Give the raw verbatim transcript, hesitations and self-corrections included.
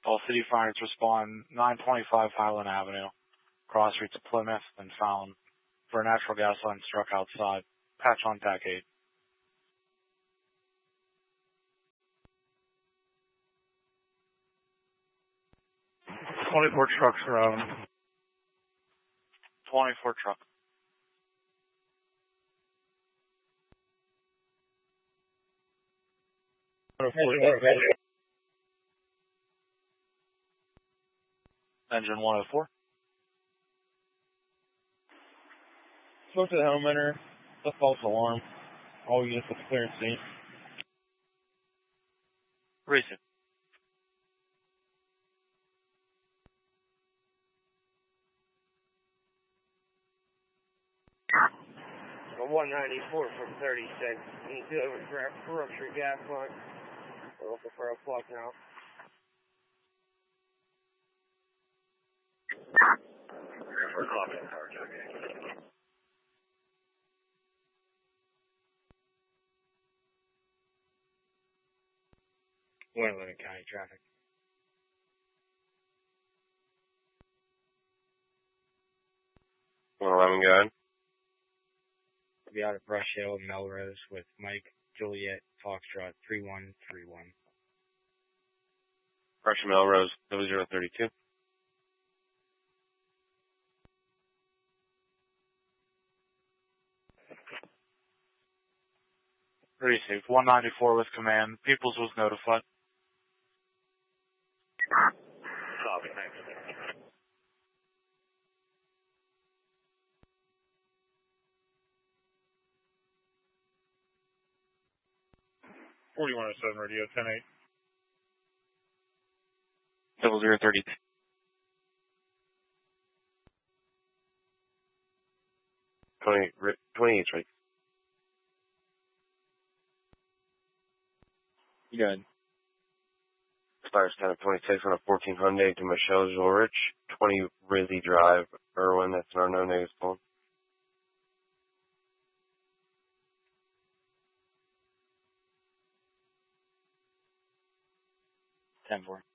All city finders respond nine twenty-five Highland Avenue, cross street to Plymouth and Fallon, for a natural gas line struck outside. Patch on Pack eight. twenty-four trucks around. twenty-four truck. Engine one oh four. Spoke to the homeowner. The false alarm. All units with clearance scene. Recent. one ninety-four from thirty-six. Need to over for ruptured gas line. We're looking for a plug now. For coffee and power jacket. Wayland County traffic. one eleven, go ahead. We'll be out at Brush Hill, Melrose with Mike, Juliet, Foxtrot, three one three one. Brush Melrose, double zero thirty-two. Received. one ninety-four with command. Peoples was notified. Copy, thanks. forty-one oh seven radio, ten eight. double zero thirty-two. twenty, twenty-eight, right? Good. Expires ten of twenty-six on a fourteen Hyundai to Michelle Zorich, twenty Rizzy Drive, Irwin. That's our no news phone. ten four.